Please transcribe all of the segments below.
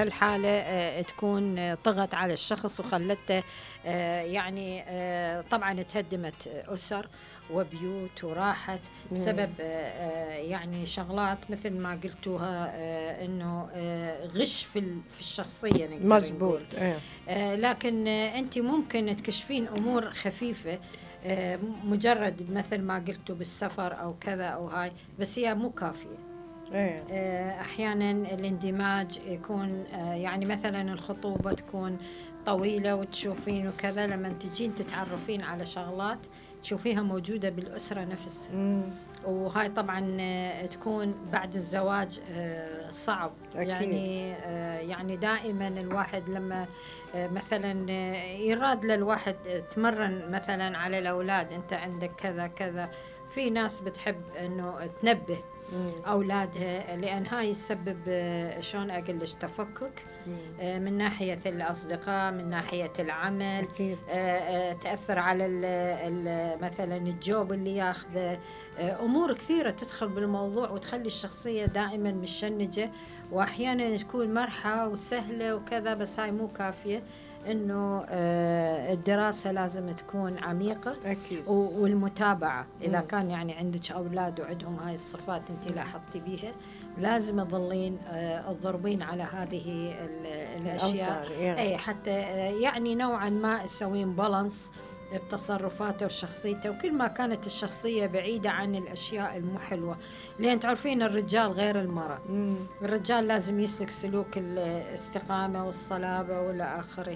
بهالحالة تكون طغت على الشخص وخلته يعني طبعا تهدمت أسر وبيوت وراحت بسبب يعني شغلات مثل ما قلتوها، انه غش في الشخصيه نقدر مزبوط. نقول. لكن انت ممكن تكشفين امور خفيفه، مجرد مثل ما قلتوا بالسفر او كذا او هاي، بس هي مو كافيه. احيانا الاندماج يكون يعني مثلا الخطوبه تكون طويله وتشوفين وكذا، لما تجين تتعرفين على شغلات تشوفيها موجوده بالاسره نفسها. وهاي طبعا تكون بعد الزواج صعب. أكيد. يعني دائما الواحد لما مثلا يراد للواحد تمرن مثلا على الاولاد، انت عندك كذا كذا، في ناس بتحب انه تنبه أولادها، لأن هاي يسبب شلون أقلش تفكك من ناحية الأصدقاء، من ناحية العمل. تأثر على مثلا الجوب اللي ياخذه، أمور كثيرة تدخل بالموضوع وتخلي الشخصية دائما مشنجة، وأحيانا تكون مرحة وسهلة وكذا، بس هاي مو كافية. انه الدراسه لازم تكون عميقه. أكيد. والمتابعه اذا كان يعني عندك اولاد وعندهم هاي الصفات انت لاحظتي بيها، لازم تظلين تضربين على هذه الاشياء. اي حتى يعني نوعا ما تسوين بالانس بتصرفاته وشخصيته، وكل ما كانت الشخصية بعيدة عن الأشياء المو حلوة، لأن تعرفين الرجال غير المرأة. الرجال لازم يسلك سلوك الاستقامة والصلابة والى آخره.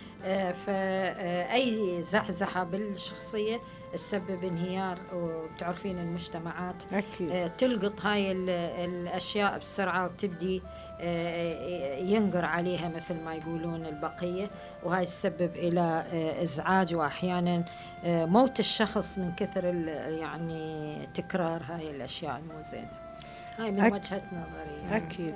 فأي زحزحة بالشخصية تسبب انهيار، وبتعرفين المجتمعات تلقط هاي الأشياء بسرعة وبتبدي ينقر عليها مثل ما يقولون البقية، وهاي تسبب إلى إزعاج وأحيانا موت الشخص من كثر يعني تكرار هاي الأشياء المو زينة. هاي من وجهة نظري يعني. أكيد.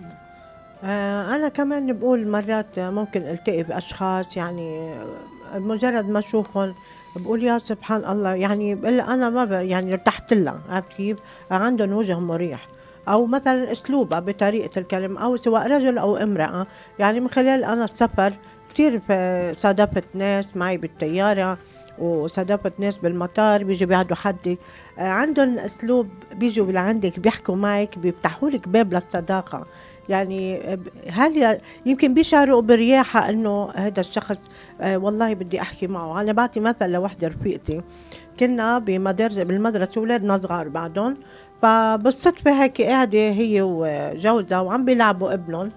أنا كمان بقول مرات ممكن التقي بأشخاص يعني مجرد ما أشوفهم بقول يا سبحان الله، يعني أنا ما يعني ارتحت لها، عرفت كيف؟ عندهم وجه مريح، أو مثلا أسلوبها بطريقة الكلام، أو سواء رجل أو امرأة. يعني من خلال أنا السفر كتير صادفت ناس معي بالطيارة، وصادفت ناس بالمطار بيجوا بيقعدوا حدك، عندهم أسلوب بيجوا لعندك بيحكوا معك بيفتحوا لك باب للصداقة. يعني هل يمكن بيشعروا برياحة انه هذا الشخص والله بدي احكي معه. انا بعطي مثل لوحدة رفيقتي، كنا بالمدرسة اولادنا صغار بعدهم، فبالصدفة هيك قاعدة هي وجوزها وعم بيلعبوا ابنهم،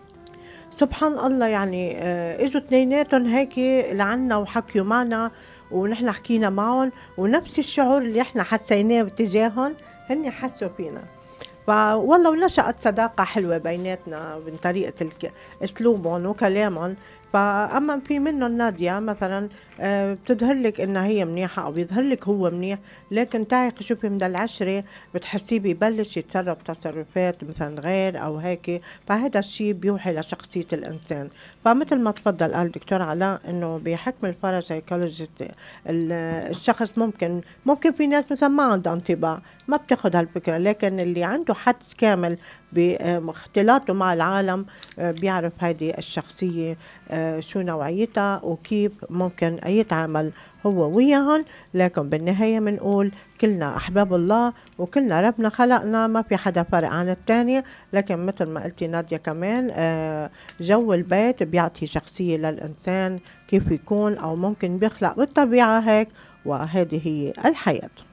سبحان الله يعني اجوا اثنيناتهم هيك لعنا وحكيوا معنا ونحن حكينا معهم، ونفس الشعور اللي احنا حسيناه باتجاههم هن حسوا فينا. فوالله ونشأت صداقة حلوة بيناتنا من طريقة اسلوبهم وكلامهم. فأما في منهم نادية مثلا بتظهر لك إنها هي منيحة أو بيظهر لك هو منيح، لكن تعي شوفي من العشرة بتحسيه ببلش يتصرف تصرفات مثلا غير أو هيك، فهذا الشيء بيوحي لشخصية الإنسان. فمثل ما تفضل قال دكتور علاء إنه بحكم الباراسايكولوجيست الشخص ممكن في ناس مثلا ما عندها انطباع ما بتاخد هالفكرة، لكن اللي عنده حدس كامل باختلاطه مع العالم بيعرف هذه الشخصية شو نوعيتها وكيف ممكن يتعامل هو وياهن. لكن بالنهاية منقول كلنا أحباب الله وكلنا ربنا خلقنا، ما في حدا فرق عن التاني. لكن مثل ما قلتي نادية كمان جو البيت بيعطي شخصية للإنسان كيف يكون، أو ممكن بيخلق بالطبيعة هيك، وهذه هي الحياة.